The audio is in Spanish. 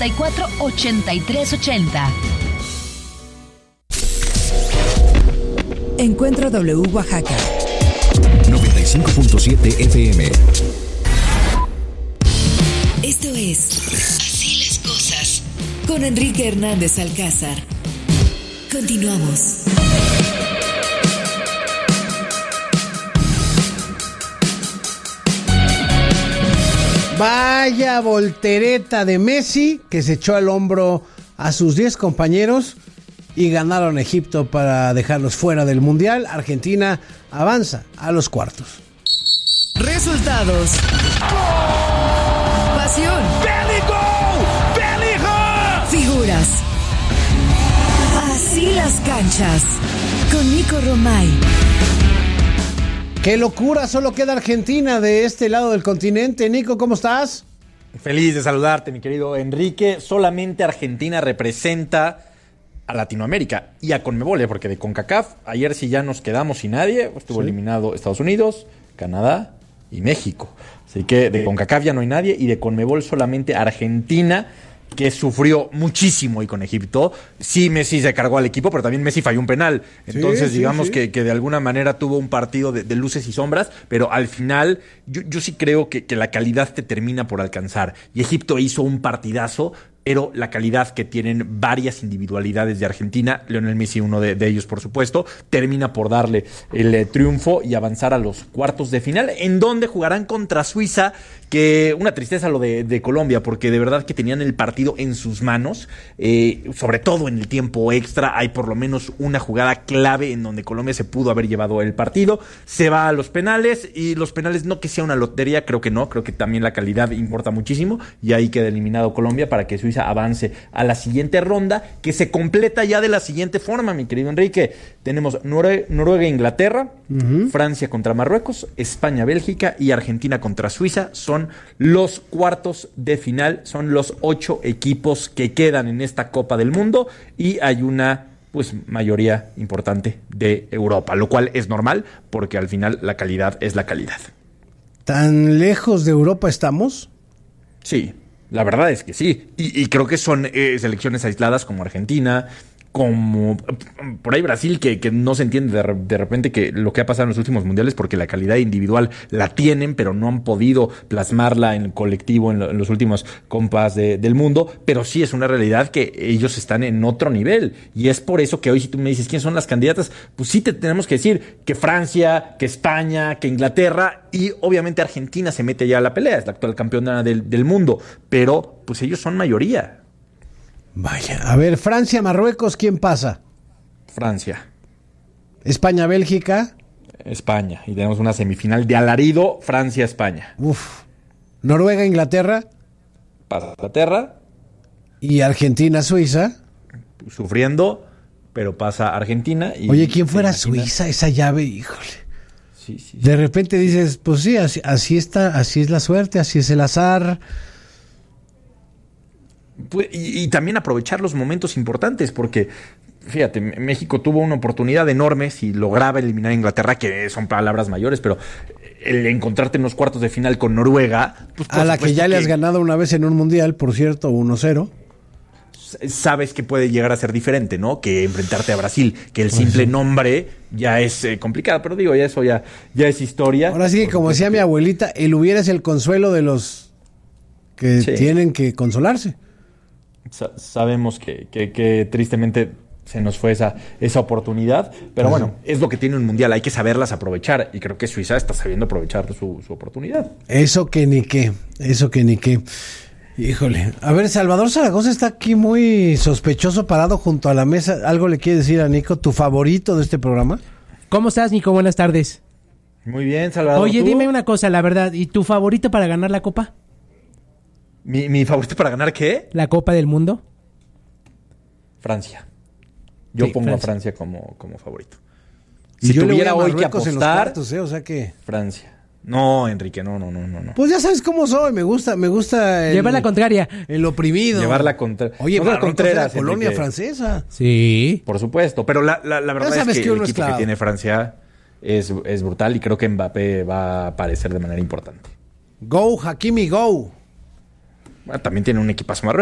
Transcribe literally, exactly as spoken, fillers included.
y cuatro, ochenta y tres ochenta. Encuentro W Oaxaca noventa y cinco punto siete F M. Esto es Así las cosas con Enrique Hernández Alcázar. Continuamos. Vaya voltereta de Messi que se echó al hombro a sus diez compañeros y ganaron Egipto para dejarlos fuera del Mundial. Argentina avanza a los cuartos. Resultados. Pasión. Figuras. Así las canchas. Con Nico Romay. ¡Qué locura! Solo queda Argentina de este lado del continente. Nico, ¿cómo estás? Feliz de saludarte, mi querido Enrique. Solamente Argentina representa a Latinoamérica y a Conmebol, porque de CONCACAF ayer sí ya nos quedamos sin nadie. Estuvo sí. eliminado Estados Unidos, Canadá y México. Así que de CONCACAF ya no hay nadie y de Conmebol solamente Argentina, que sufrió muchísimo y con Egipto. Sí, Messi se cargó al equipo, pero también Messi falló un penal. Entonces, sí, digamos sí, sí. Que, que de alguna manera tuvo un partido de, de luces y sombras, pero al final yo, yo sí creo que, que la calidad te termina por alcanzar. Y Egipto hizo un partidazo, pero la calidad que tienen varias individualidades de Argentina, Lionel Messi uno de, de ellos por supuesto, termina por darle el eh, triunfo y avanzar a los cuartos de final, en donde jugarán contra Suiza, que una tristeza lo de, de Colombia, porque de verdad que tenían el partido en sus manos, eh, sobre todo en el tiempo extra, hay por lo menos una jugada clave en donde Colombia se pudo haber llevado el partido, se va a los penales, y los penales no que sea una lotería, creo que no, creo que también la calidad importa muchísimo, y ahí queda eliminado Colombia para que Suiza avance a la siguiente ronda, que se completa ya de la siguiente forma, mi querido Enrique. Tenemos Norue- Noruega, Inglaterra, uh-huh. Francia contra Marruecos, España, Bélgica y Argentina contra Suiza. Son los cuartos de final, son los ocho equipos que quedan en esta Copa del Mundo y hay una pues mayoría importante de Europa, lo cual es normal porque al final la calidad es la calidad. ¿Tan lejos de Europa estamos? Sí. La verdad es que sí, y, y creo que son eh, selecciones aisladas como Argentina, como por ahí Brasil, que, que no se entiende de, de repente que lo que ha pasado en los últimos mundiales, porque la calidad individual la tienen, pero no han podido plasmarla en el colectivo en, lo, en los últimos compas de, del mundo, pero sí es una realidad que ellos están en otro nivel, y es por eso que hoy si tú me dices quién son las candidatas, pues sí te tenemos que decir que Francia, que España, que Inglaterra, y obviamente Argentina se mete ya a la pelea, es la actual campeona del, del mundo, pero pues ellos son mayoría. Vaya, a ver, Francia, Marruecos, ¿quién pasa? Francia. España, Bélgica. España, y tenemos una semifinal de alarido, Francia-España. Uf. Noruega, Inglaterra. Pasa Inglaterra. Y Argentina, Suiza. Sufriendo, pero pasa Argentina. Y oye, ¿quién fuera Suiza esa llave? Híjole. Sí, sí, sí. De repente dices, pues sí, así, así está, así es la suerte, así es el azar. Y, y también aprovechar los momentos importantes, porque fíjate, México tuvo una oportunidad enorme si lograba eliminar a Inglaterra, que son palabras mayores, pero el encontrarte en los cuartos de final con Noruega, pues a la que ya que le has ganado una vez en un mundial, por cierto, uno cero. Sabes que puede llegar a ser diferente, ¿no? Que enfrentarte a Brasil, que el simple nombre ya es eh, complicado, pero digo, ya eso ya, ya es historia. Ahora sí que, como decía mi abuelita, el hubiera es el consuelo de los que sí. tienen que consolarse. Sa- sabemos que, que, que tristemente se nos fue esa, esa oportunidad, pero uh-huh. bueno, es lo que tiene un mundial, hay que saberlas aprovechar, y creo que Suiza está sabiendo aprovechar su, su oportunidad. Eso que ni qué, eso que ni qué. Híjole, a ver, Salvador Zaragoza está aquí muy sospechoso parado junto a la mesa. ¿Algo le quiere decir a Nico, tu favorito de este programa? ¿Cómo estás, Nico? Buenas tardes. Muy bien, Salvador. Oye, ¿tú? Dime una cosa, la verdad, ¿y tu favorito para ganar la Copa? ¿Mi, mi favorito para ganar qué? ¿La Copa del Mundo? Francia. Yo sí, pongo Francia. a Francia como, como favorito. Si y yo tuviera hoy que apostar, en los cuartos, ¿eh? O sea que Francia. No, Enrique, no, no, no, no. Pues ya sabes cómo soy, me gusta, me gusta el, llevar la contraria, el oprimido. Llevar la contraria. Oye, no Contreras, colonia Enrique. Francesa. Sí, por supuesto, pero la, la, la verdad es que, que el equipo que tiene Francia es, es brutal y creo que Mbappé va a aparecer de manera importante. Go, Hakimi, go. Bueno, también tiene un equipazo Marruecos.